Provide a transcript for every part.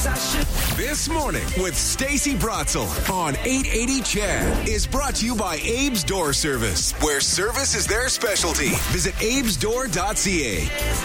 This Morning with Stacey Bratzel on 880 CHED is brought to you by Abe's Door Service, where service is their specialty. Visit abesdoor.ca.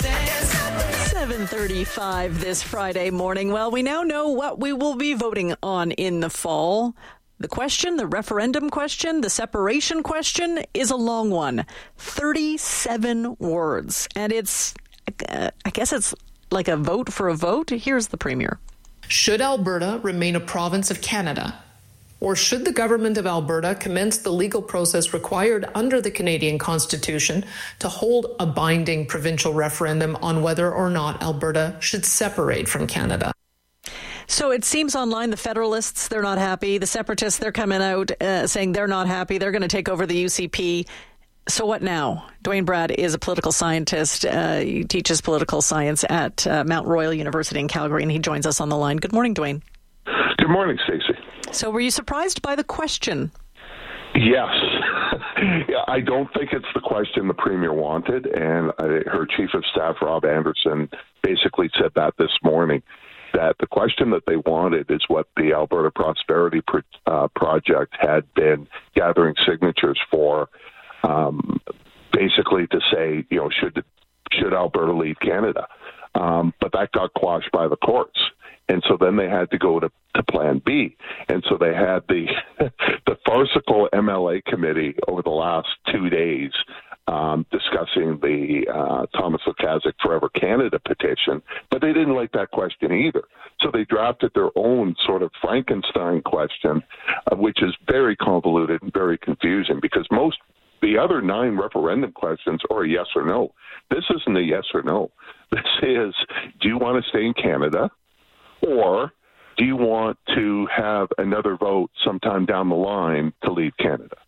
7:35 this Friday morning. Well, we now know what we will be voting on in the fall. The question, the referendum question, the separation question is a long one. 37 words. And it's, I guess it's like a vote for a vote. Here's the Premier. Should Alberta remain a province of Canada? Or should the government of Alberta commence the legal process required under the Canadian Constitution to hold a binding provincial referendum on whether or not Alberta should separate from Canada? So it seems online the Federalists, they're not happy. The Separatists, they're coming out saying they're not happy. They're going to take over the UCP. So what now? Dwayne Brad is a political scientist. He teaches political science at Mount Royal University in Calgary, and he joins us on the line. Good morning, Dwayne. Good morning, Stacey. So were you surprised by the question? Yes. Yeah, I don't think it's the question the Premier wanted, and her Chief of Staff, Rob Anderson, basically said that this morning, that the question that they wanted is what the Alberta Prosperity Project had been gathering signatures for, basically to say, you know, should Alberta leave Canada? But that got quashed by the courts. And so then they had to go to Plan B. And so they had the farcical MLA committee over the last 2 days discussing the Thomas Lukaszuk Forever Canada petition, but they didn't like that question either. So they drafted their own sort of Frankenstein question, which is very convoluted and very confusing because the other 9 referendum questions are a yes or no. This isn't a yes or no. This is, do you want to stay in Canada, or do you want to have another vote sometime down the line to leave Canada?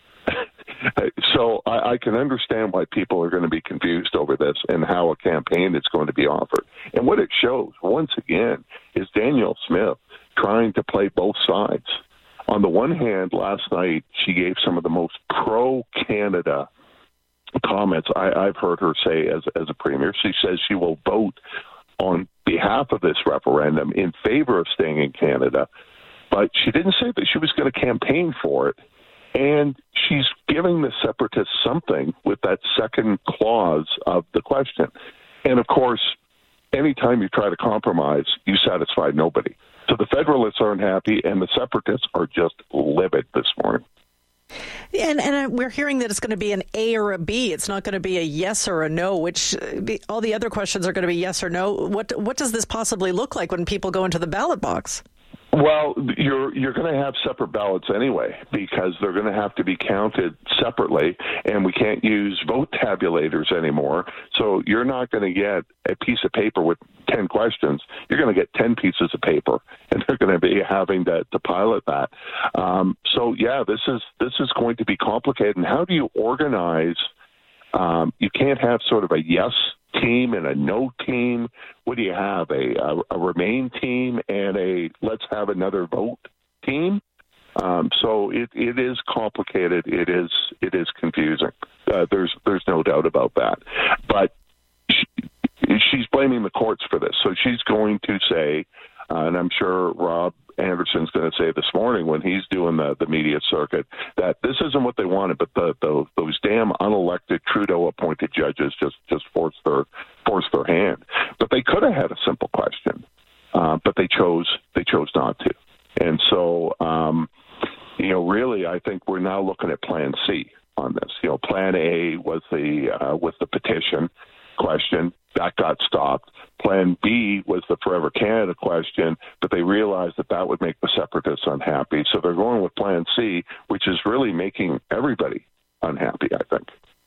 So I can understand why people are going to be confused over this and how a campaign is going to be offered. And what it shows, once again, is Danielle Smith trying to play both sides. On the one hand, last night, she gave some of the most pro-Canada comments I've heard her say as a premier. She says she will vote on behalf of this referendum in favor of staying in Canada, but she didn't say that she was going to campaign for it. And she's giving the separatists something with that second clause of the question. And of course, anytime you try to compromise, you satisfy nobody. So the Federalists aren't happy, and the Separatists are just livid this morning. And we're hearing that it's going to be an A or a B. It's not going to be a yes or a no, which all the other questions are going to be yes or no. What does this possibly look like when people go into the ballot box? Well, you're going to have separate ballots anyway because they're going to have to be counted separately, and we can't use vote tabulators anymore. So you're not going to get a piece of paper with 10 questions. You're going to get 10 pieces of paper, and they're going to be having to pilot that. So yeah, this is going to be complicated. And how do you organize? You can't have sort of a yes team and a no team. What do you have? A remain team and a let's have another vote team. So it is complicated. It is confusing. There's no doubt about that. But she's blaming the courts for this. So she's going to say, and I'm sure Rob Anderson's going to say this morning when he's doing the media circuit, that this isn't what they wanted, but those damn unelected Trudeau-appointed judges just forced their hand. But they could have had a simple question, but they chose not to. And so, really, I think we're now looking at Plan C on this. Plan A was the petition question. That got stopped. Plan B was the Forever Canada question, but they realized that would make the Separatists unhappy. So they're going with Plan C, which is really making everybody unhappy, I think.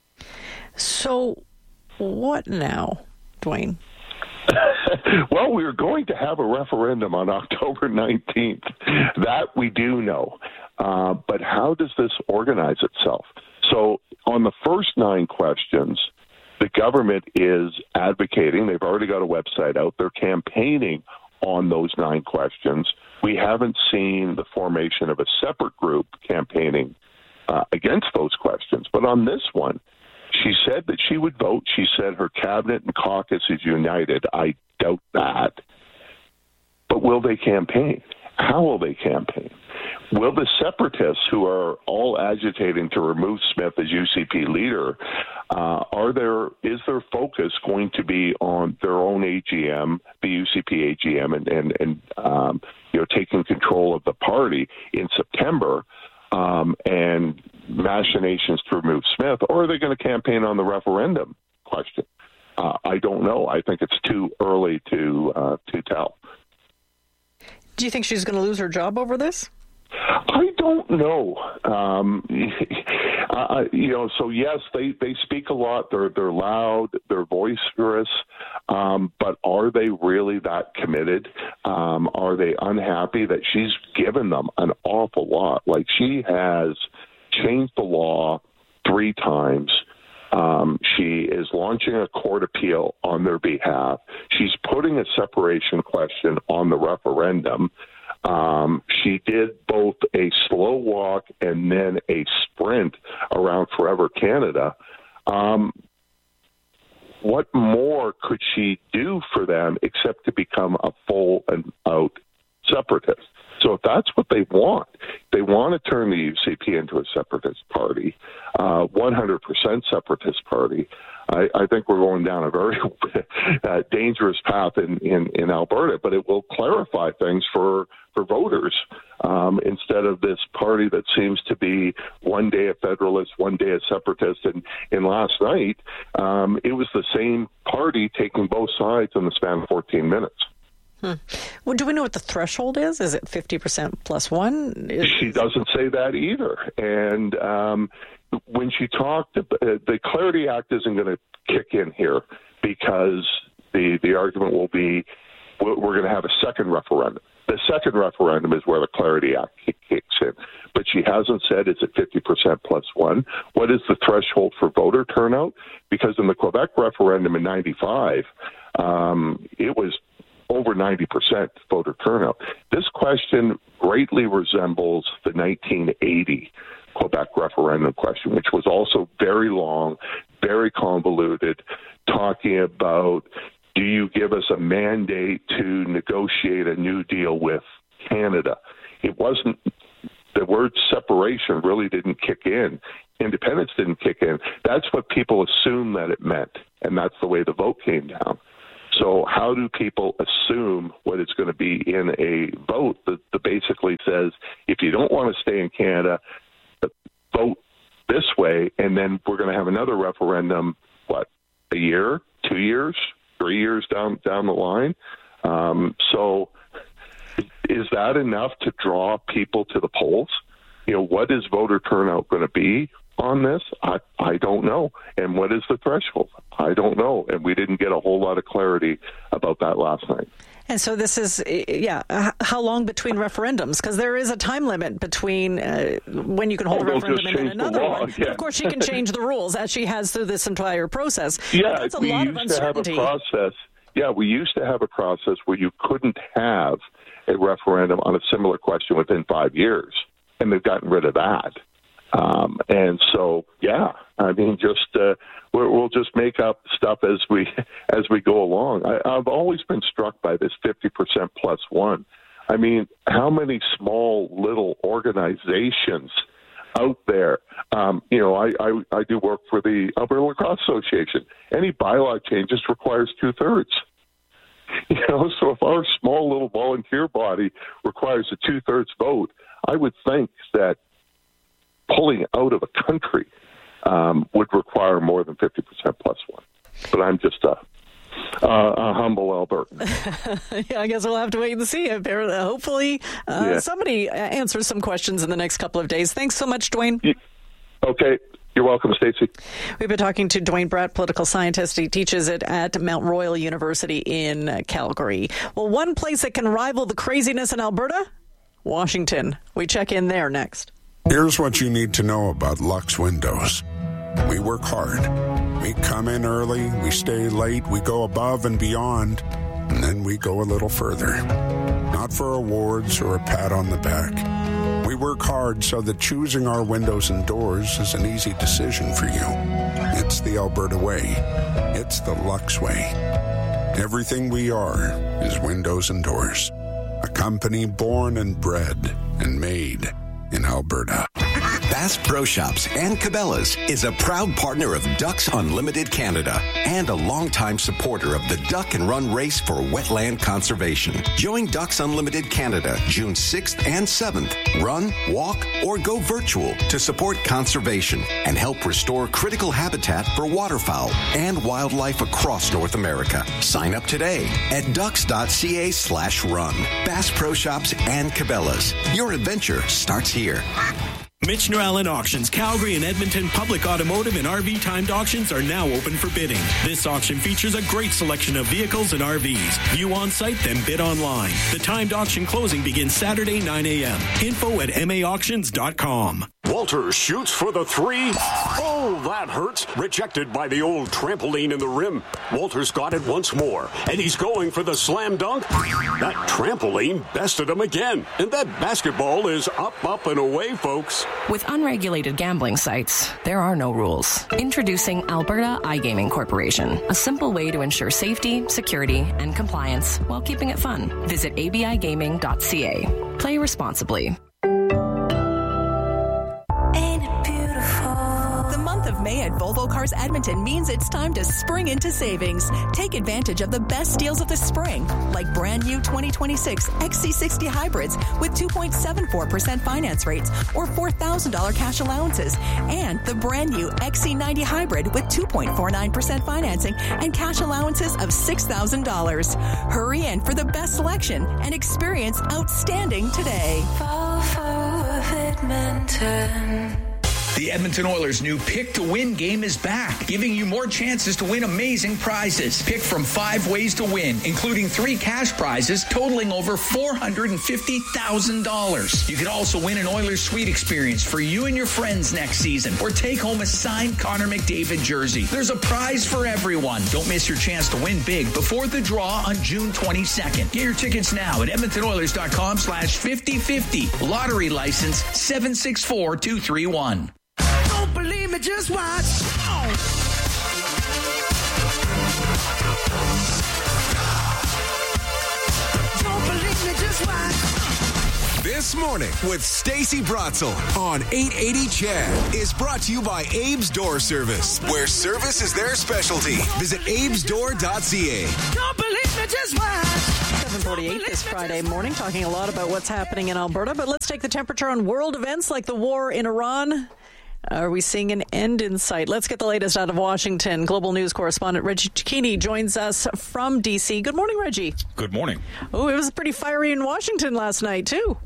So what now, Dwayne? Well, we're going to have a referendum on October 19th. That we do know. But how does this organize itself? So on the first 9 questions, the government is advocating. They've already got a website out. They're campaigning on those 9 questions. We haven't seen the formation of a separate group campaigning against those questions. But on this one, she said that she would vote. She said her cabinet and caucus is united. I doubt that. But will they campaign? How will they campaign? Will the separatists, who are all agitating to remove Smith as UCP leader, is their focus going to be on their own AGM, the UCP AGM, and taking control of the party in September, and machinations to remove Smith, or are they going to campaign on the referendum question? I don't know. I think it's too early to tell. Do you think she's going to lose her job over this? I don't know. So yes, they speak a lot. They're loud. They're boisterous. But are they really that committed? Are they unhappy that she's given them an awful lot? Like, she has changed the law 3 times. She is launching a court appeal on their behalf. She's putting a separation question on the referendum. She did both a slow walk and then a sprint around Forever Canada. What more could she do for them except to become a full and out separatist? So if that's what they want to turn the UCP into a separatist party, 100% separatist party. I think we're going down a very dangerous path in Alberta, but it will clarify things for voters instead of this party that seems to be one day a federalist, one day a separatist. And last night, it was the same party taking both sides in the span of 14 minutes. Well, do we know what the threshold is? Is it 50% plus one? She doesn't say that either. And when she talked, the Clarity Act isn't going to kick in here because the argument will be we're going to have a second referendum. The second referendum is where the Clarity Act kicks in. But she hasn't said, is it 50% plus one? What is the threshold for voter turnout? Because in the Quebec referendum in 95, it was over 90% voter turnout. This question greatly resembles the 1980 Quebec referendum question, which was also very long, very convoluted, talking about, do you give us a mandate to negotiate a new deal with Canada? It wasn't, the word separation really didn't kick in. Independence didn't kick in. That's what people assumed that it meant, and that's the way the vote came down. So how do people assume what it's going to be in a vote that basically says, if you don't want to stay in Canada, vote this way, and then we're going to have another referendum, a year, 2 years, 3 years down the line? So is that enough to draw people to the polls? What is voter turnout going to be on this? I don't know. And what is the threshold? I don't know. And we didn't get a whole lot of clarity about that last night. And so this is, how long between referendums? Because there is a time limit between when you can hold a referendum and then another one. Yeah. But of course, she can change the rules as she has through this entire process. Yeah, that's a lot of uncertainty. We used to have a process where you couldn't have a referendum on a similar question within 5 years, and they've gotten rid of that. And so, we'll just make up stuff as we go along. I've always been struck by this 50% plus one. I mean, how many small little organizations out there? I do work for the Alberta Lacrosse Association. Any bylaw change just requires 2/3. So if our small little volunteer body requires a 2/3 vote, I would think that pulling out of a country would require more than 50% plus one. But I'm just a humble Albertan. I guess we'll have to wait and see. Hopefully somebody answers some questions in the next couple of days. Thanks so much, Dwayne. Okay. You're welcome, Stacey. We've been talking to Dwayne Bratt, political scientist. He teaches it at Mount Royal University in Calgary. Well, one place that can rival the craziness in Alberta? Washington. We check in there next. Here's what you need to know about Lux Windows. We work hard. We come in early, we stay late, we go above and beyond, and then we go a little further. Not for awards or a pat on the back. We work hard so that choosing our windows and doors is an easy decision for you. It's the Alberta way. It's the Lux way. Everything we are is windows and doors. a company born and bred and made in Alberta. Bass Pro Shops and Cabela's is a proud partner of Ducks Unlimited Canada and a longtime supporter of the Duck and Run Race for Wetland Conservation. Join Ducks Unlimited Canada June 6th and 7th. Run, walk, or go virtual to support conservation and help restore critical habitat for waterfowl and wildlife across North America. Sign up today at ducks.ca/run. Bass Pro Shops and Cabela's. Your adventure starts here. Mitch Newallen Auctions, Calgary and Edmonton public automotive and RV timed auctions are now open for bidding. This auction features a great selection of vehicles and RVs. View on site, then bid online. The timed auction closing begins Saturday, 9 a.m. Info at maauctions.com. Walter shoots for the three. Oh, that hurts. Rejected by the old trampoline in the rim. Walter's got it once more, and he's going for the slam dunk. That trampoline bested him again, and that basketball is up, and away, folks. With unregulated gambling sites, there are no rules. Introducing Alberta iGaming Corporation, a simple way to ensure safety, security, and compliance while keeping it fun. Visit abigaming.ca. Play responsibly. Of May at Volvo Cars Edmonton means it's time to spring into savings. Take advantage of the best deals of the spring, like brand new 2026 XC60 hybrids with 2.74% finance rates or $4,000 cash allowances, and the brand new XC90 hybrid with 2.49% financing and cash allowances of $6,000. Hurry in for the best selection and experience outstanding today. Volvo of Edmonton. The Edmonton Oilers' new Pick to Win game is back, giving you more chances to win amazing prizes. Pick from 5 ways to win, including 3 cash prizes totaling over $450,000. You could also win an Oilers suite experience for you and your friends next season, or take home a signed Connor McDavid jersey. There's a prize for everyone. Don't miss your chance to win big before the draw on June 22nd. Get your tickets now at EdmontonOilers.com/5050. Lottery license 764231. Don't believe me, just watch. Don't believe me, just watch. This Morning with Stacey Bratzel on 880 CHED is brought to you by Abe's Door Service, where service is their specialty. Visit abesdoor.ca. Don't believe me, just watch. 7:48 this Friday morning, talking a lot about what's happening in Alberta, but let's take the temperature on world events like the war in Iran. Are we seeing an end in sight? Let's get the latest out of Washington. Global News correspondent Reggie Cicchini joins us from D.C. Good morning, Reggie. Good morning. Oh, it was pretty fiery in Washington last night, too.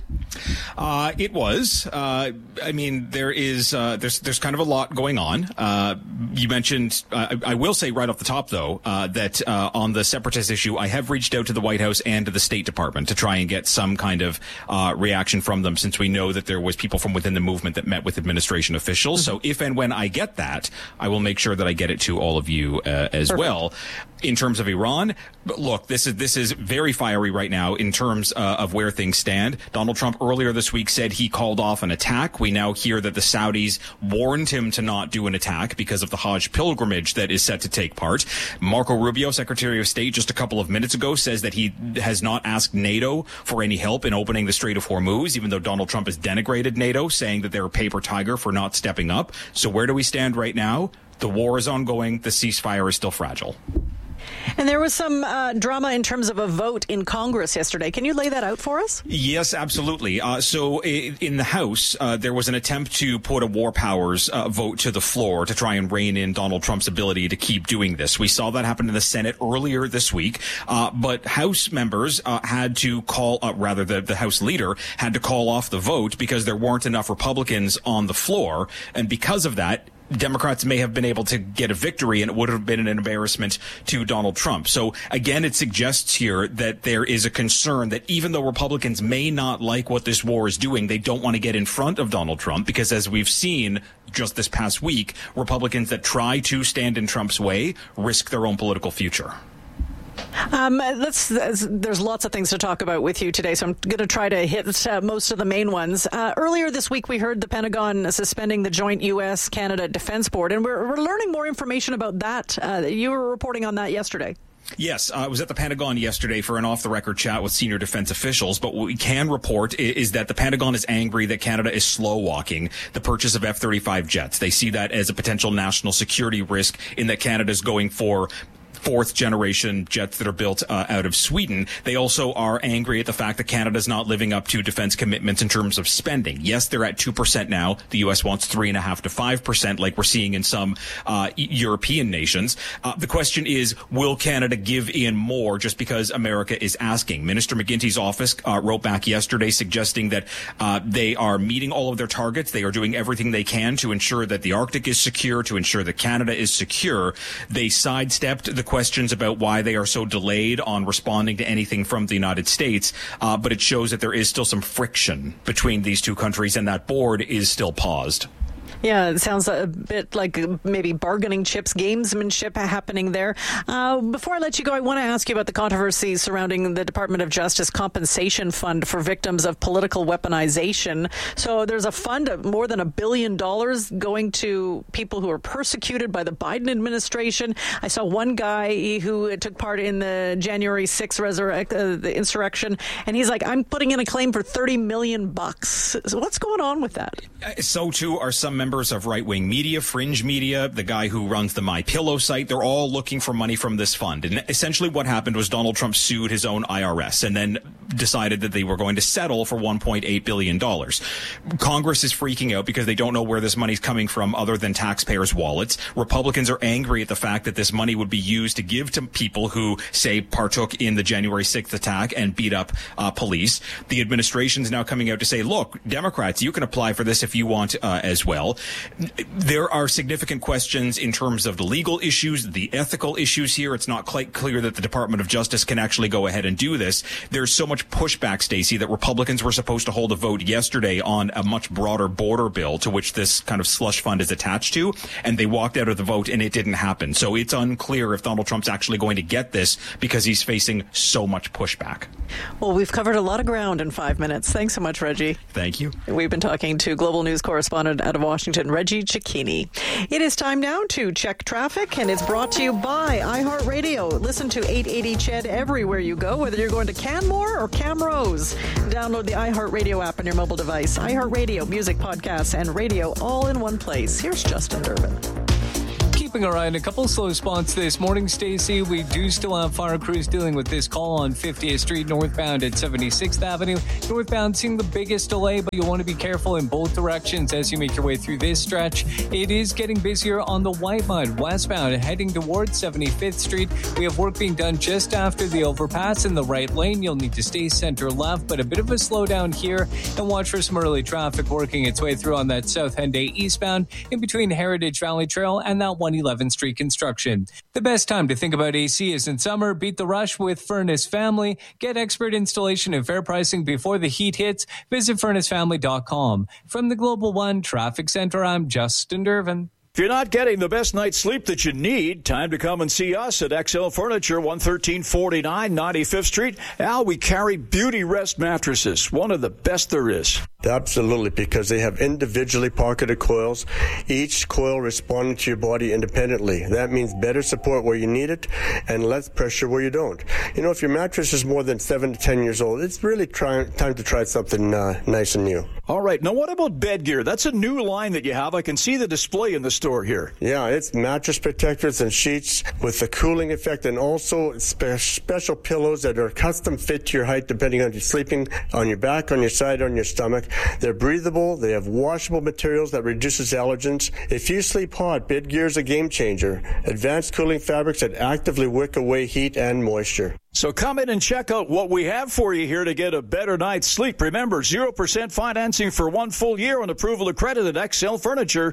It was. I mean, there's kind of a lot going on. You mentioned, I will say right off the top, though, that on the separatist issue, I have reached out to the White House and to the State Department to try and get some kind of reaction from them, since we know that there was people from within the movement that met with administration officials. Mm-hmm. So if and when I get that, I will make sure that I get it to all of you as Perfect. Well. In terms of Iran, look, this is very fiery right now in terms of where things stand. Donald Trump earlier this week said he called off an attack. We now hear that the Saudis warned him to not do an attack because of the Hajj pilgrimage that is set to take part. Marco Rubio, Secretary of State, just a couple of minutes ago, says that he has not asked NATO for any help in opening the Strait of Hormuz, even though Donald Trump has denigrated NATO, saying that they're a paper tiger for not stepping up. So where do we stand right now? The war is ongoing. The ceasefire is still fragile. And there was some drama in terms of a vote in Congress yesterday. Can you lay that out for us? Yes, absolutely. So in the House, there was an attempt to put a war powers vote to the floor to try and rein in Donald Trump's ability to keep doing this. We saw that happen in the Senate earlier this week. But House members had to call, the House leader had to call off the vote because there weren't enough Republicans on the floor. And because of that, Democrats may have been able to get a victory, and it would have been an embarrassment to Donald Trump. So, again, it suggests here that there is a concern that even though Republicans may not like what this war is doing, they don't want to get in front of Donald Trump because, as we've seen just this past week, Republicans that try to stand in Trump's way risk their own political future. There's lots of things to talk about with you today, so I'm going to try to hit most of the main ones. Earlier this week, we heard the Pentagon suspending the joint U.S.-Canada Defense Board, and we're learning more information about that. You were reporting on that yesterday. Yes, I was at the Pentagon yesterday for an off-the-record chat with senior defense officials, but what we can report is that the Pentagon is angry that Canada is slow-walking the purchase of F-35 jets. They see that as a potential national security risk in that Canada is going for fourth-generation jets that are built out of Sweden. They also are angry at the fact that Canada is not living up to defense commitments in terms of spending. Yes, they're at 2% now. The U.S. wants 3.5% to 5%, like we're seeing in some European nations. The question is, will Canada give in more just because America is asking? Minister McGuinty's office wrote back yesterday suggesting that they are meeting all of their targets. They are doing everything they can to ensure that the Arctic is secure, to ensure that Canada is secure. They sidestepped the questions about why they are so delayed on responding to anything from the United States, but it shows that there is still some friction between these two countries, and that board is still paused. Yeah, it sounds a bit like maybe bargaining chips, gamesmanship happening there. Before I let you go, I want to ask you about the controversy surrounding the Department of Justice Compensation Fund for victims of political weaponization. So there's a fund of more than $1 billion going to people who are persecuted by the Biden administration. I saw one guy who took part in the January 6th the insurrection, and he's like, I'm putting in a claim for $30 million. So what's going on with that? So too are some members of right-wing media, fringe media, the guy who runs the MyPillow site. They're all looking for money from this fund. And essentially what happened was Donald Trump sued his own IRS and then decided that they were going to settle for $1.8 billion. Congress is freaking out because they don't know where this money's coming from other than taxpayers' wallets. Republicans are angry at the fact that this money would be used to give to people who, say, partook in the January 6th attack and beat up police. The administration's now coming out to say, look, Democrats, you can apply for this if you want as well. There are significant questions in terms of the legal issues, the ethical issues here. It's not quite clear that the Department of Justice can actually go ahead and do this. There's so much pushback, Stacey, that Republicans were supposed to hold a vote yesterday on a much broader border bill to which this kind of slush fund is attached to, and they walked out of the vote and it didn't happen. So it's unclear if Donald Trump's actually going to get this because he's facing so much pushback. Well, we've covered a lot of ground in 5 minutes. Thanks so much, Reggie. Thank you. We've been talking to global news correspondent out of Washington, Reggie Cecchini. It is time now to check traffic, and it's brought to you by iHeartRadio. Listen to 880 CHED everywhere you go, whether you're going to Canmore or Camrose. Download the iHeartRadio app on your mobile device. iHeartRadio, music, podcasts, and radio all in one place. Here's Justin Durbin. Keeping our eye on a couple slow spots this morning, Stacey. We do still have fire crews dealing with this call on 50th Street northbound at 76th Avenue. Northbound seeing the biggest delay, but you'll want to be careful in both directions as you make your way through this stretch. It is getting busier on the Whitemud westbound heading towards 75th Street. We have work being done just after the overpass in the right lane. You'll need to stay center left, but a bit of a slowdown here, and watch for some early traffic working its way through on that South Henday eastbound in between Heritage Valley Trail and that 111th Street construction. The best time to think about AC is in summer. Beat the rush with Furnace Family. Get expert installation and fair pricing before the heat hits. Visit furnacefamily.com. From the Global One Traffic Center, I'm Justin Durbin. If you're not getting the best night's sleep that you need, time to come and see us at XL Furniture, 11349 95th Street. Al, we carry Beauty Rest mattresses, one of the best there is. Absolutely, because they have individually pocketed coils, each coil responding to your body independently. That means better support where you need it and less pressure where you don't. You know, if your mattress is more than 7 to 10 years old, it's really time to try something nice and new. All right. Now, what about bed gear? That's a new line that you have. I can see the display in the store here. Yeah, it's mattress protectors and sheets with the cooling effect, and also special pillows that are custom fit to your height depending on if you're sleeping on your back, on your side, on your stomach. They're breathable. They have washable materials that reduces allergens. If you sleep hot, bed gear is a game changer. Advanced cooling fabrics that actively wick away heat and moisture. So come in and check out what we have for you here to get a better night's sleep. Remember, 0% financing for 1 full year on approval of credit at XL Furniture,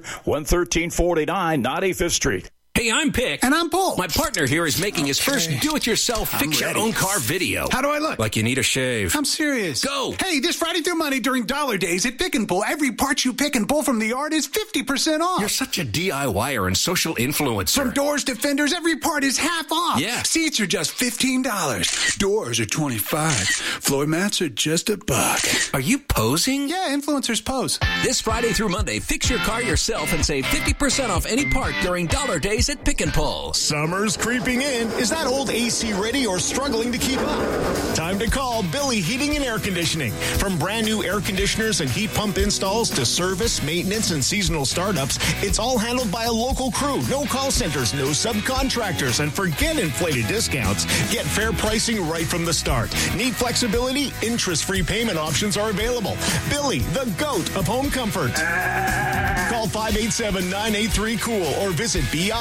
11349 95th Street. Hey, I'm Pick. And I'm Paul. My partner here is making his first do-it-yourself fix-your-own-car video. How do I look? Like you need a shave. I'm serious. Go! Hey, this Friday through Monday during Dollar Days at Pick and Pull, every part you pick and pull from the yard is 50% off. You're such a DIYer and social influencer. From doors to fenders, every part is half off. Yeah. Seats are just $15. Doors are $25. Floor mats are just $1. Are you posing? Yeah, influencers pose. This Friday through Monday, fix your car yourself and save 50% off any part during Dollar Days Fridays at Pick and Pull. Summer's creeping in. Is that old AC ready or struggling to keep up? Time to call Billy Heating and Air Conditioning. From brand new air conditioners and heat pump installs to service, maintenance, and seasonal startups, it's all handled by a local crew. No call centers, no subcontractors, and forget inflated discounts. Get fair pricing right from the start. Need flexibility? Interest-free payment options are available. Billy, the GOAT of home comfort. Call 587-983-COOL or visit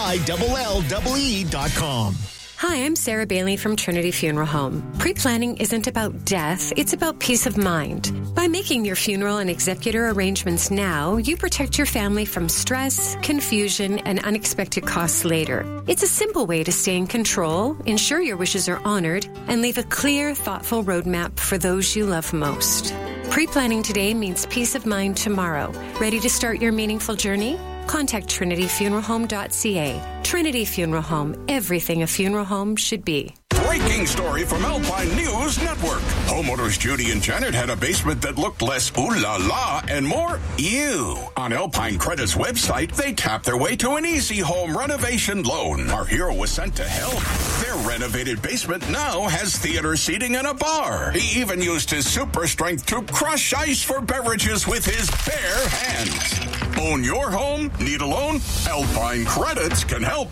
BILLEE.com. Hi, I'm Sarah Bailey from Trinity Funeral Home. Pre-planning isn't about death, it's about peace of mind. By making your funeral and executor arrangements now, you protect your family from stress, confusion, and unexpected costs later. It's a simple way to stay in control, ensure your wishes are honored, and leave a clear, thoughtful roadmap for those you love most. Pre-planning today means peace of mind tomorrow. Ready to start your meaningful journey? Contact TrinityFuneralHome.ca. Trinity Funeral Home, everything a funeral home should be. Breaking story from Alpine News Network. Homeowners Judy and Janet had a basement that looked less ooh la la and more ew. On Alpine Credit's website, they tapped their way to an easy home renovation loan. Our hero was sent to help. Their renovated basement now has theater seating and a bar. He even used his super strength to crush ice for beverages with his bare hands. Own your home? Need a loan? Alpine Credits can help.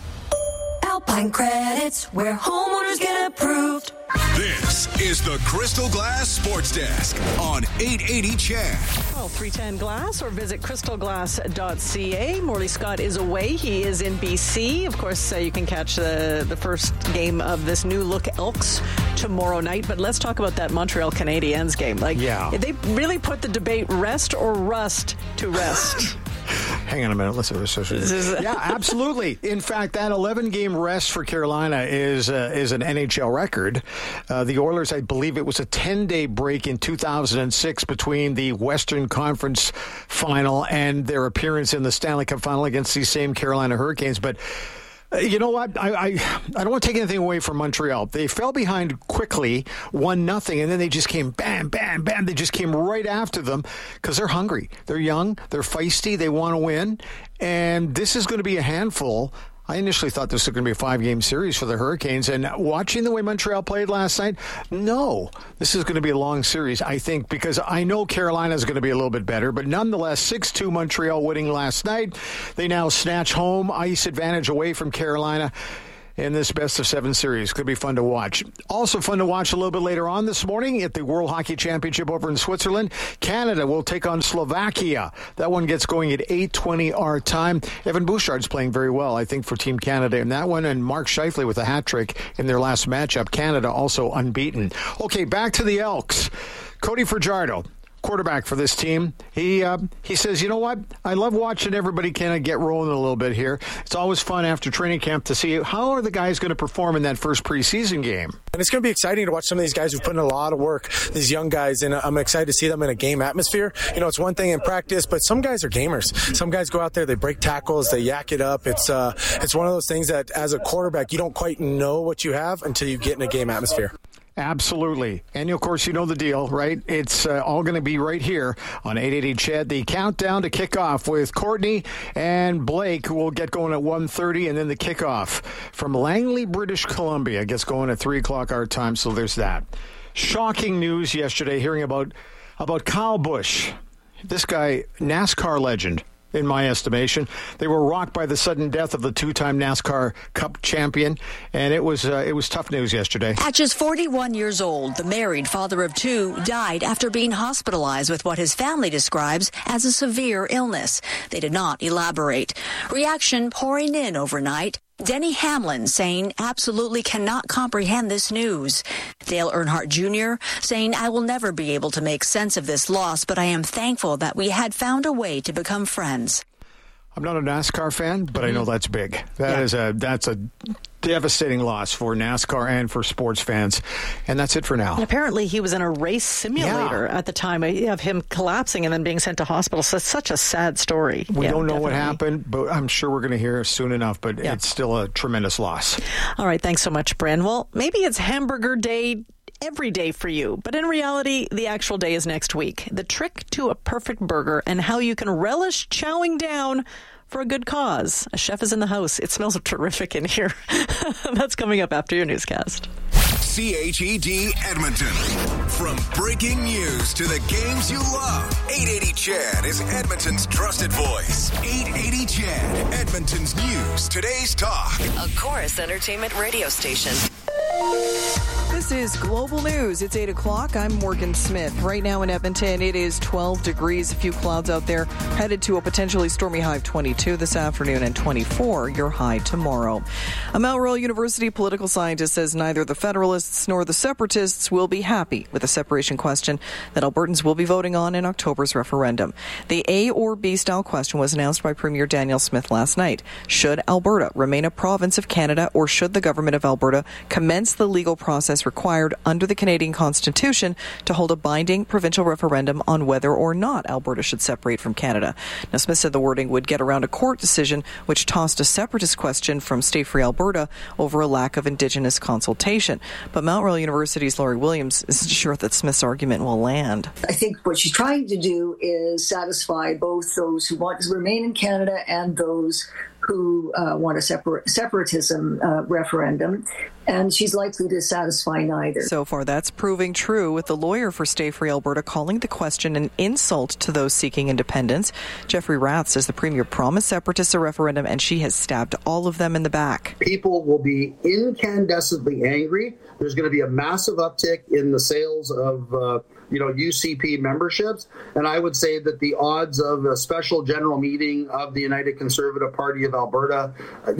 Alpine Credits, where homeowners get approved. This is the Crystal Glass Sports Desk on 880 CHED. Well, 310 Glass or visit crystalglass.ca. Morley Scott is away. He is in BC. Of course, you can catch the first game of this new look Elks tomorrow night. But let's talk about that Montreal Canadiens game. They really put the debate rest or rust to rest. Hang on a minute. Let's yeah, absolutely. In fact, that 11-game rest for Carolina is an NHL record. The Oilers, I believe it was a 10-day break in 2006 between the Western Conference final and their appearance in the Stanley Cup final against these same Carolina Hurricanes. But you know what? I don't want to take anything away from Montreal. They fell behind quickly, 1-0, and then they just came bam, bam, bam. They just came right after them because they're hungry. They're young. They're feisty. They want to win. And this is going to be a handful. I initially thought this was going to be a 5-game series for the Hurricanes, and watching the way Montreal played last night, no, this is going to be a long series, I think, because I know Carolina is going to be a little bit better, but nonetheless, 6-2 Montreal winning last night. They now snatch home ice advantage away from Carolina in this best-of-7 series. Could be fun to watch. Also fun to watch a little bit later on this morning at the World Hockey Championship over in Switzerland. Canada will take on Slovakia. That one gets going at 8:20 our time. Evan Bouchard's playing very well, I think, for Team Canada in that one, and Mark Scheifele with a hat trick in their last matchup. Canada also unbeaten. Okay, back to the Elks. Cody Fajardo, quarterback for this team. He says, you know what? I love watching everybody kind of get rolling a little bit here. It's always fun after training camp to see how are the guys going to perform in that first preseason game. And it's going to be exciting to watch some of these guys who've put in a lot of work, these young guys, and I'm excited to see them in a game atmosphere. You know, it's one thing in practice, but some guys are gamers. Some guys go out there, they break tackles, they yak it up. It's one of those things that as a quarterback, you don't quite know what you have until you get in a game atmosphere. Absolutely. And, of course, you know the deal, right? It's all going to be right here on 880 CHED. The countdown to kickoff with Courtney and Blake will get going at 1:30, and then the kickoff from Langley, British Columbia gets going at 3 o'clock our time, so there's that. Shocking news yesterday hearing about Kyle Busch. This guy, NASCAR legend. In my estimation, they were rocked by the sudden death of the two-time NASCAR Cup champion, and it was tough news yesterday. At just 41 years old, the married father of two died after being hospitalized with what his family describes as a severe illness. They did not elaborate. Reaction pouring in overnight. Denny Hamlin saying absolutely cannot comprehend this news. Dale Earnhardt Jr. saying, I will never be able to make sense of this loss, but I am thankful that we had found a way to become friends. I'm not a NASCAR fan, but I know that's big. That's a devastating loss for NASCAR and for sports fans. And that's it for now. And apparently he was in a race simulator at the time of him collapsing and then being sent to hospital. So it's such a sad story. We don't know what happened, but I'm sure we're going to hear soon enough. But it's still a tremendous loss. All right. Thanks so much, Bren. Well, maybe it's hamburger day every day for you, but in reality, the actual day is next week. The trick to a perfect burger and how you can relish chowing down for a good cause. A chef is in the house. It smells terrific in here. That's coming up after your newscast. CHED Edmonton. From breaking news to the games you love, 880 CHED is Edmonton's trusted voice. 880 CHED, Edmonton's news, today's talk. A Chorus Entertainment radio station. This is Global News. It's 8 o'clock. I'm Morgan Smith. Right now in Edmonton, it is 12 degrees. A few clouds out there. Headed to a potentially stormy high of 22 this afternoon and 24 your high tomorrow. A Mount Royal University political scientist says neither the Federalists nor the Separatists will be happy with the separation question that Albertans will be voting on in October's referendum. The A or B style question was announced by Premier Danielle Smith last night. Should Alberta remain a province of Canada, or should the government of Alberta commence the legal process required under the Canadian Constitution to hold a binding provincial referendum on whether or not Alberta should separate from Canada? Now, Smith said the wording would get around a court decision which tossed a separatist question from Stay Free Alberta over a lack of Indigenous consultation. But Mount Royal University's Laurie Williams isn't sure that Smith's argument will land. I think what she's trying to do is satisfy both those who want to remain in Canada and those who want a separatism referendum, and she's likely to satisfy neither. So far, that's proving true, with the lawyer for Stay Free Alberta calling the question an insult to those seeking independence. Jeffrey Rath says the Premier promised separatists a referendum, and she has stabbed all of them in the back. People will be incandescently angry. There's going to be a massive uptick in the sales of UCP memberships. And I would say that the odds of a special general meeting of the United Conservative Party of Alberta,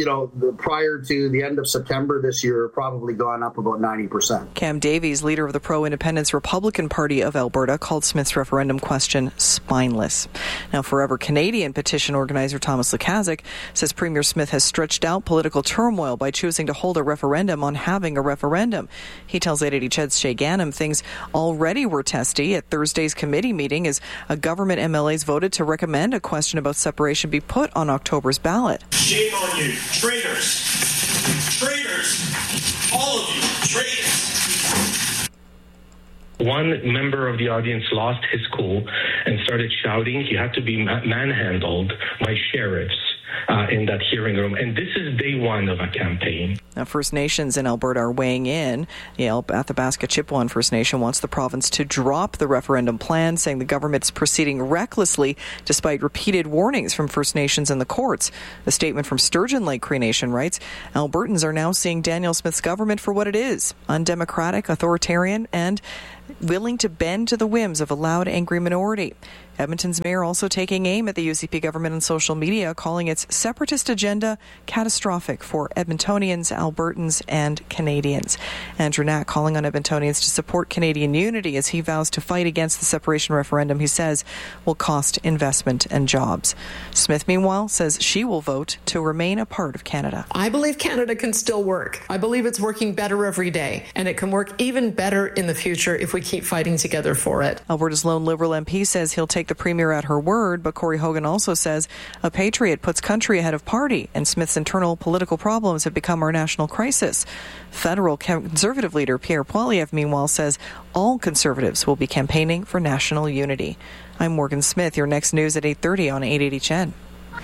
prior to the end of September this year, have probably gone up about 90%. Cam Davies, leader of the pro-independence Republican Party of Alberta, called Smith's referendum question spineless. Now, Forever Canadian petition organizer Thomas Lukaszuk says Premier Smith has stretched out political turmoil by choosing to hold a referendum on having a referendum. He tells 880 CHED's Shay Ganem things already were testy at Thursday's committee meeting as a government MLAs voted to recommend a question about separation be put on October's ballot. Shame on you, traitors! Traitors! All of you, traitors! One member of the audience lost his cool and started shouting, "You have to be manhandled by sheriffs." In that hearing room. And this is day one of a campaign. Now, First Nations in Alberta are weighing in. The Athabasca Chippewa First Nation wants the province to drop the referendum plan, saying the government's proceeding recklessly despite repeated warnings from First Nations and the courts. The statement from Sturgeon Lake Cree Nation writes, Albertans are now seeing Danielle Smith's government for what it is: undemocratic, authoritarian, and willing to bend to the whims of a loud, angry minority. Edmonton's mayor also taking aim at the UCP government on social media, calling its separatist agenda catastrophic for Edmontonians, Albertans, and Canadians. Andrew Knack calling on Edmontonians to support Canadian unity as he vows to fight against the separation referendum he says will cost investment and jobs. Smith, meanwhile, says she will vote to remain a part of Canada. I believe Canada can still work. I believe it's working better every day, and it can work even better in the future if we keep fighting together for it. Alberta's lone Liberal MP says he'll take the Premier at her word, but Corey Hogan also says a patriot puts country ahead of party, and Smith's internal political problems have become our national crisis. Federal Conservative leader Pierre Poilievre, meanwhile, says all Conservatives will be campaigning for national unity. I'm Morgan Smith. Your next news at 8:30 on 880 CHED.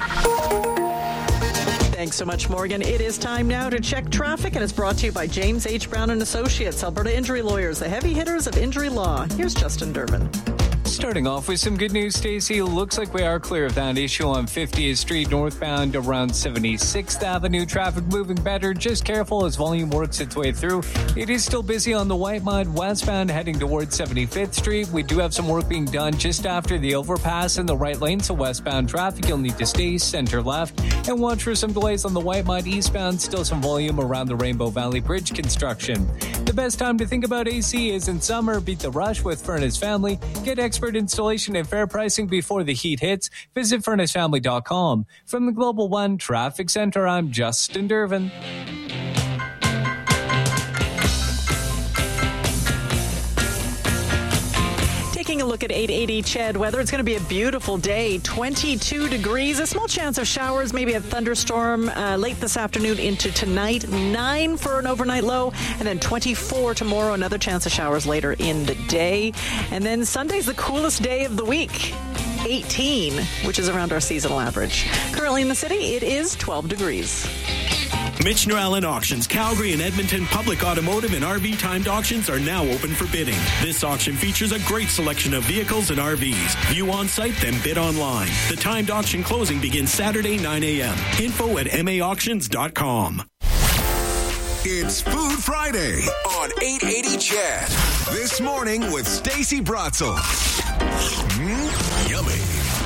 Thanks so much, Morgan. It is time now to check traffic, and it's brought to you by James H. Brown & Associates, Alberta Injury Lawyers, the heavy hitters of injury law. Here's Justin Durbin. Starting off with some good news, Stacey. Looks like we are clear of that issue on 50th Street northbound around 76th Avenue. Traffic moving better. Just careful as volume works its way through. It is still busy on the Whitemud westbound heading towards 75th Street. We do have some work being done just after the overpass in the right lane, so westbound traffic, you'll need to stay center left and watch for some delays on the Whitemud eastbound. Still some volume around the Rainbow Valley Bridge construction. The best time to think about AC is in summer. Beat the rush with Furnace Family. Get expert installation and fair pricing before the heat hits. Visit furnacefamily.com. From the Global One Traffic Center, I'm Justin Durbin. Taking a look at 880 CHED weather, it's going to be a beautiful day. 22 degrees, a small chance of showers, maybe a thunderstorm late this afternoon into tonight. 9 for an overnight low, and then 24 tomorrow, another chance of showers later in the day. And then Sunday's the coolest day of the week. 18, which is around our seasonal average. Currently in the city, it is 12 degrees. Michener Allen Auctions, Calgary and Edmonton public automotive and RV timed auctions are now open for bidding. This auction features a great selection of vehicles and RVs. View on site, then bid online. The timed auction closing begins Saturday, 9 a.m. Info at maauctions.com. It's Food Friday on 880 Chad. This morning with Stacey Bratzel. Yummy.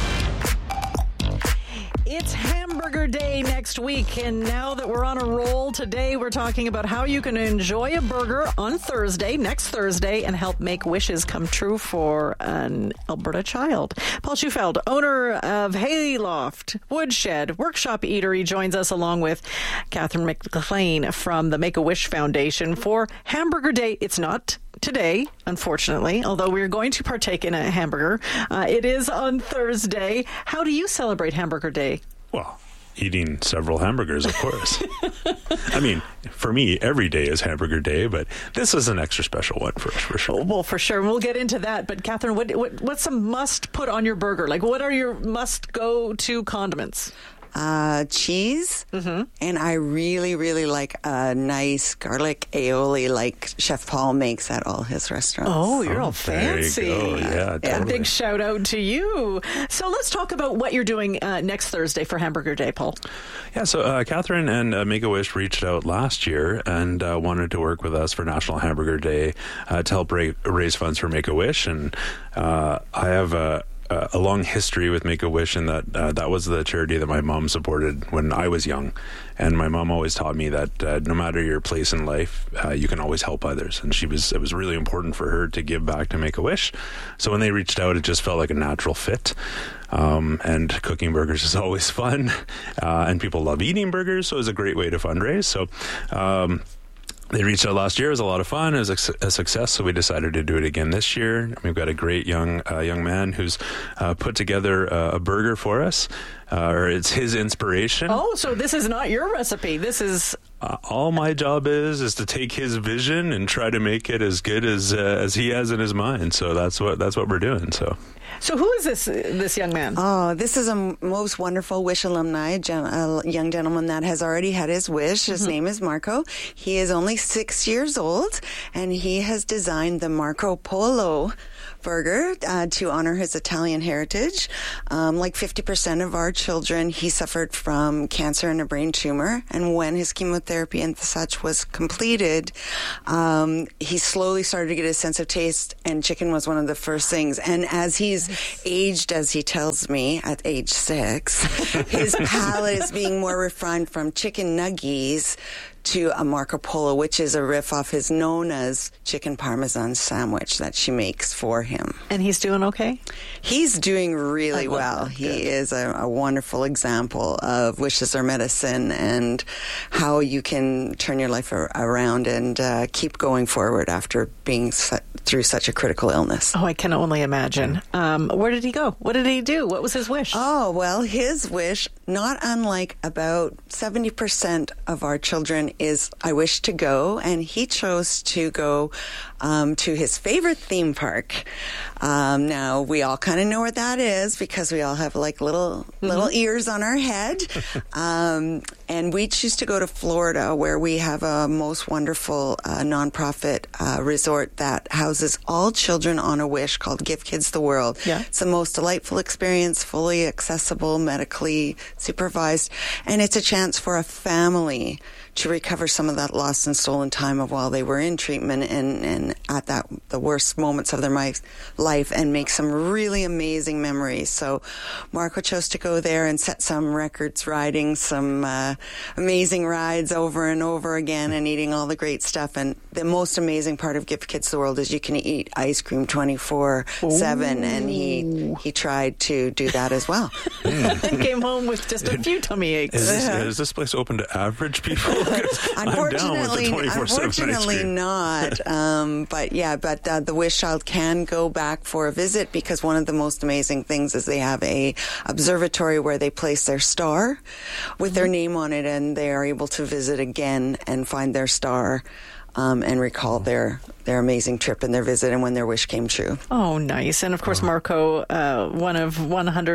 It's Hamburger Day next week, and now that we're on a roll, today we're talking about how you can enjoy a burger on Thursday, next Thursday, and help make wishes come true for an Alberta child. Paul Schufeld, owner of Hayloft Woodshed Workshop Eatery, joins us along with Catherine McLean from the Make-A-Wish Foundation for Hamburger Day. It's not today, unfortunately, although we're going to partake in a hamburger. It is on Thursday. How do you celebrate Hamburger Day? Well, eating several hamburgers, of course. I mean, for me, every day is Hamburger Day, but this is an extra special one for us, for sure. Well, for sure. We'll get into that. But, Catherine, what's a must put on your burger? Like, what are your must-go-to condiments? Cheese, and I really, really like a nice garlic aioli like Chef Paul makes at all his restaurants. Oh, you're all fancy. There you go. Yeah, totally. A big shout out to you. So let's talk about what you're doing next Thursday for Hamburger Day, Paul. Yeah, so Catherine and Make-A-Wish reached out last year and wanted to work with us for National Hamburger Day to help raise funds for Make-A-Wish, and I have a long history with Make-A-Wish, and that was the charity that my mom supported when I was young. And my mom always taught me that no matter your place in life, you can always help others. And it was really important for her to give back to Make-A-Wish. So when they reached out, it just felt like a natural fit. And cooking burgers is always fun. And people love eating burgers, so it was a great way to fundraise. So they reached out last year. It was a lot of fun. It was a success, so we decided to do it again this year. We've got a great young man who's put together a burger for us, or it's his inspiration. Oh, so this is not your recipe. This is... all my job is to take his vision and try to make it as good as he has in his mind. So that's what we're doing. So who is this young man? Oh, this is a most wonderful Wish alumni, a young gentleman that has already had his wish. His name is Marco. He is only 6 years old, and he has designed the Marco Polo burger to honor his Italian heritage. Like 50% of our children, he suffered from cancer and a brain tumor, and when his chemotherapy and such was completed, he slowly started to get a sense of taste, and chicken was one of the first things. And as he's aged, as he tells me, at age 6, his palate is being more refined from chicken nuggies to a Marco Polo, which is a riff off his Nona's chicken parmesan sandwich that she makes for him. And he's doing okay? He's doing really well. He is a wonderful example of wishes are medicine and how you can turn your life around and keep going forward after being through such a critical illness. Oh, I can only imagine. Where did he go? What did he do? What was his wish? Oh, well, his wish, not unlike about 70% of our children, is I wish to go, and he chose to go to his favorite theme park. Now, we all kind of know where that is because we all have like little ears on our head. And we choose to go to Florida, where we have a most wonderful nonprofit resort that houses all children on a wish called Give Kids the World. Yeah. It's the most delightful experience, fully accessible, medically supervised, and it's a chance for a family to recover some of that lost and stolen time of while they were in treatment and at the worst moments of their life, and make some really amazing memories. So Marco chose to go there and set some records, riding some amazing rides over and over again and eating all the great stuff. And the most amazing part of Give Kids the World is you can eat ice cream 24/7, and he tried to do that as well. And came home with just a few tummy aches. Is this place open to average people? Unfortunately not. But the Wish Child can go back for a visit, because one of the most amazing things is they have a observatory where they place their star with their name on it, and they are able to visit again and find their star and recall their amazing trip and their visit and when their wish came true. Oh, nice. And of course, Marco, one of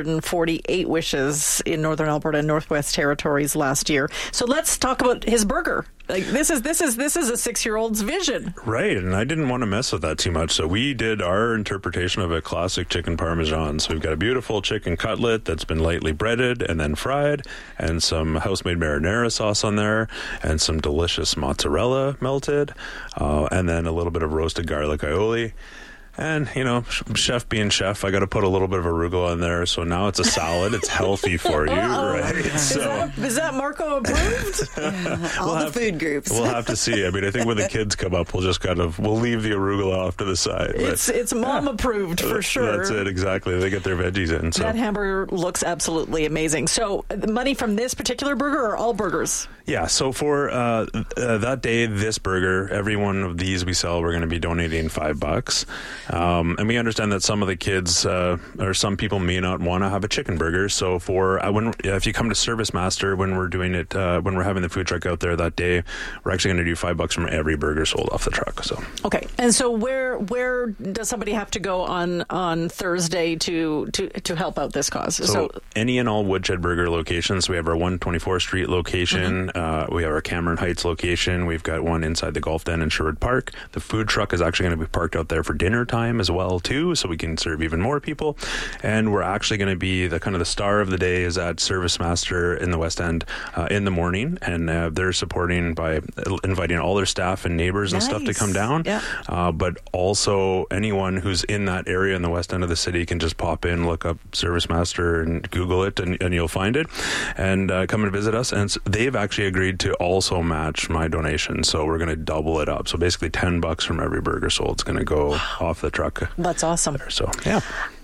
148 wishes in Northern Alberta and Northwest Territories last year. So let's talk about his burger. Like this is a 6-year-old's vision. Right, and I didn't want to mess with that too much, so we did our interpretation of a classic chicken parmesan. So we've got a beautiful chicken cutlet that's been lightly breaded and then fried, and some house-made marinara sauce on there, and some delicious mozzarella melted, and then a little bit of roasted garlic aioli. And, you know, chef being chef, I got to put a little bit of arugula in there. So now it's a salad. It's healthy for you, right? Is that Marco approved? All the food groups. We'll have to see. I mean, I think when the kids come up, we'll leave the arugula off to the side. It's mom approved for sure. That's it, exactly. They get their veggies in. So. That hamburger looks absolutely amazing. So the money from this particular burger or all burgers? Yeah, so for that day, this burger, every one of these we sell, we're going to be donating $5. And we understand that some of the kids or some people may not want to have a chicken burger. So if you come to Service Master when we're doing it, when we're having the food truck out there that day, we're actually going to do $5 from every burger sold off the truck. So okay, and so where does somebody have to go on Thursday to help out this cause? So any and all Woodshed Burger locations. We have our 124th Street location. We have our Cameron Heights location. We've got one inside the Golf Den in Sherwood Park. The food truck is actually going to be parked out there for dinner time as well too, so we can serve even more people. And we're actually going to be the star of the day is at Service Master in the West End in the morning, and they're supporting by inviting all their staff and neighbors and stuff to come down. Yeah. But also anyone who's in that area in the West End of the city can just pop in, look up Service Master and Google it, and you'll find it, and come and visit us. And they've actually agreed to also match my donation, so we're going to double it up. So basically $10 from every burger sold is going to go off the truck. That's awesome. There, so yeah.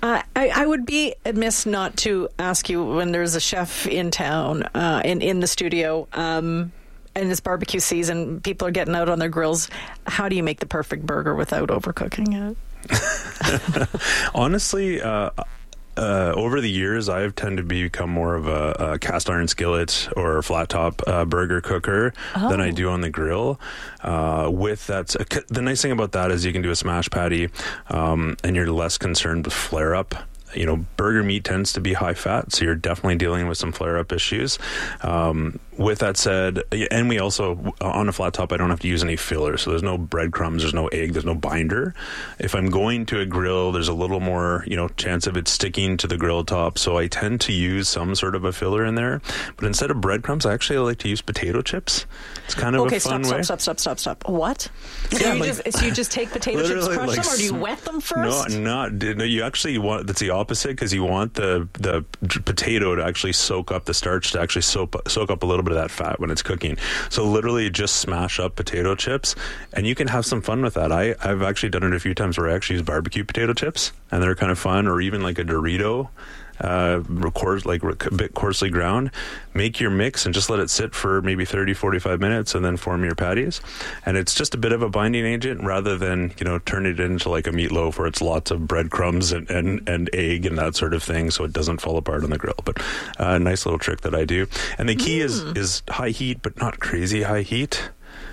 I would be amiss not to ask you, when there's a chef in town, in the studio, and it's barbecue season, people are getting out on their grills. How do you make the perfect burger without overcooking it? Honestly, over the years, I've tended to become more of a cast iron skillet or flat top burger cooker than I do on the grill. The nice thing about that is you can do a smash patty, and you're less concerned with flare up. You know, burger meat tends to be high fat, so you're definitely dealing with some flare-up issues. With that said, and we also, on a flat top, I don't have to use any filler, so there's no breadcrumbs, there's no egg, there's no binder. If I'm going to a grill, there's a little more, chance of it sticking to the grill top, so I tend to use some sort of a filler in there. But instead of breadcrumbs, I actually like to use potato chips. It's kind of a fun way. Stop. What? So you just take potato chips, crush them, or do you wet them first? No, you actually want, that's the opposite, because you want the potato to actually soak up the starch, to actually soak up a little bit of that fat when it's cooking. So literally just smash up potato chips, and you can have some fun with that. I've actually done it a few times where I actually use barbecue potato chips, and they're kind of fun, or even like a Dorito, a bit coarsely ground. Make your mix and just let it sit for maybe 30-45 minutes, and then form your patties. And it's just a bit of a binding agent rather than turn it into like a meatloaf where it's lots of breadcrumbs and egg and that sort of thing, so it doesn't fall apart on the grill. But a nice little trick that I do. And the key is high heat, but not crazy high heat.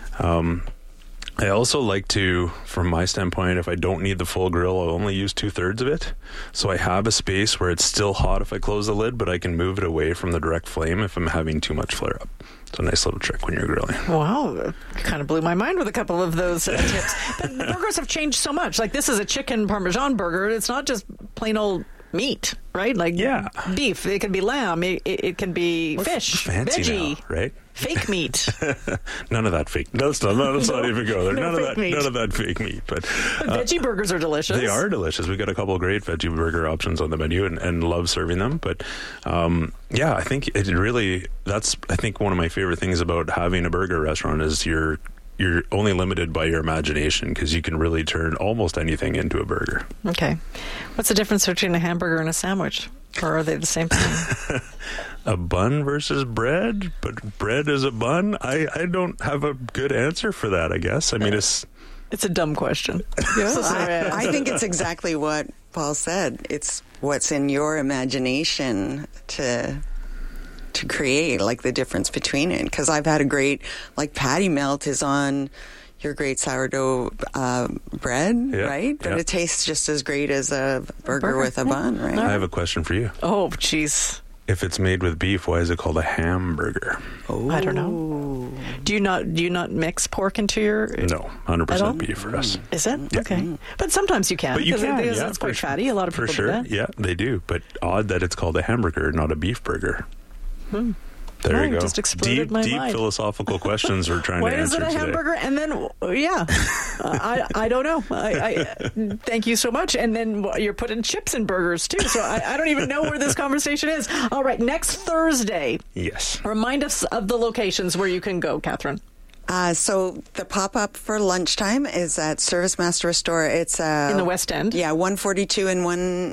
I also like to, from my standpoint, if I don't need the full grill, I'll only use 2/3 of it. So I have a space where it's still hot if I close the lid, but I can move it away from the direct flame if I'm having too much flare up. It's a nice little trick when you're grilling. Wow, kind of blew my mind with a couple of those tips. But burgers have changed so much. Like, this is a chicken Parmesan burger. It's not just plain old meat, right? Like beef. It can be lamb. It can be fish, fancy veggie, now, right? Fake meat. None of that fake. Let's not even go there. None of that fake meat. But veggie burgers are delicious. They are delicious. We've got a couple of great veggie burger options on the menu, and love serving them. But I think it really, that's, I think, one of my favorite things about having a burger restaurant is you're only limited by your imagination, because you can really turn almost anything into a burger. Okay. What's the difference between a hamburger and a sandwich? Or are they the same thing? A bun versus bread, but bread is a bun? I don't have a good answer for that, I guess. I mean, it's a dumb question. I think it's exactly what Paul said. It's what's in your imagination to create, like, the difference between it. Because I've had a great, like, patty melt is on, your great sourdough bread, right? But it tastes just as great as a burger with a bun, right? I have a question for you. Oh, jeez. If it's made with beef, why is it called a hamburger? Oh, I don't know. Do you not mix pork into your? No, 100% beef for us. Is it? Yeah. Okay, but sometimes you can. But you can, it's quite fatty. A lot of people for sure. do that. Yeah, they do. But odd that it's called a hamburger, not a beef burger. There you go. Just exploded deep my mind. philosophical questions we're trying to answer today. Why is it a hamburger? And then, I don't know. I thank you so much. And then you're putting chips in burgers too. So I don't even know where this conversation is. All right, next Thursday. Yes. Remind us of the locations where you can go, Catherine. So the pop-up for lunchtime is at Service Master Store. It's in the West End. Yeah, 142 and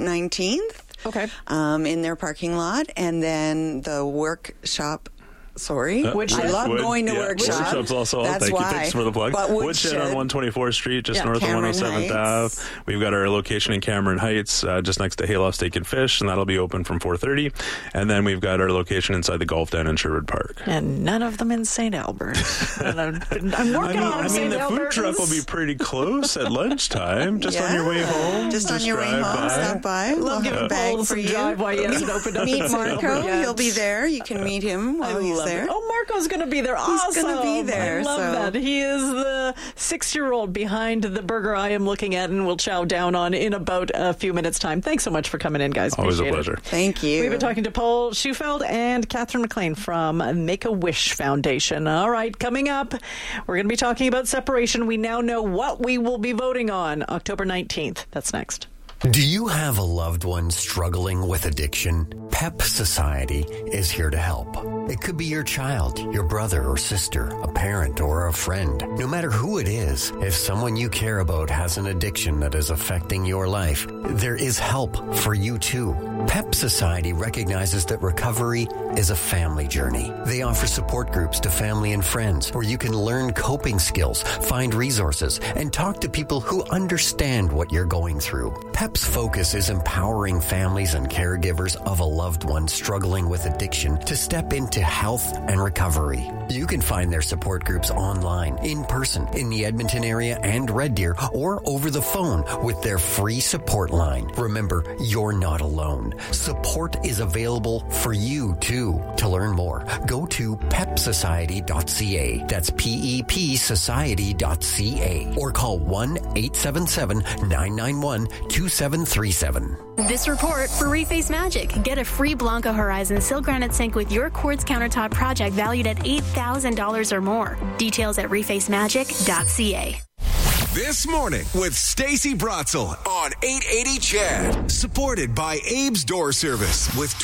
119th. Okay. In their parking lot, and then the workshop. I love going to workshops. Workshops also. That's Thank why. you. Thanks for the plug. But Woodshed on 124th Street, just north of 107th Ave. We've got our location in Cameron Heights, just next to Hayloft Steak and Fish, and that'll be open from 4:30. And then we've got our location inside the Golf Den in Sherwood Park. And none of them in St. Albert. I'm working on the food truck will be pretty close at lunchtime, just on your way home. Just on your way home, stop by. Love we'll have a bag for you. Meet Marco. He'll be there. You can meet him while he's there. Oh, Marco's going to be there. Awesome. He's going to be there. I love that. He is the 6-year-old behind the burger I am looking at and will chow down on in about a few minutes' time. Thanks so much for coming in, guys. Always Appreciate a pleasure. Thank you. We've been talking to Paul Schufeld and Catherine McLean from Make-A-Wish Foundation. All right, coming up, we're going to be talking about separation. We now know what we will be voting on October 19th. That's next. Do you have a loved one struggling with addiction? PEP Society is here to help. It could be your child, your brother or sister, a parent or a friend. No matter who it is, if someone you care about has an addiction that is affecting your life, there is help for you too. PEP Society recognizes that recovery is a family journey. They offer support groups to family and friends where you can learn coping skills, find resources, and talk to people who understand what you're going through. PEP's focus is empowering families and caregivers of a loved one struggling with addiction to step into health and recovery. You can find their support groups online, in person, in the Edmonton area and Red Deer, or over the phone with their free support line. Remember, you're not alone. Support is available for you too. To learn more, go to pepsociety.ca. That's PEP Society.ca. Or call 1-877-991-2737. This report for Reface Magic. Get a free Blanco Horizon Silk Granite Sink with your quartz countertop project valued at $8,000 or more. Details at refacemagic.ca. This morning with Stacey Bratzel on 880 CHED. Supported by Abe's Door Service with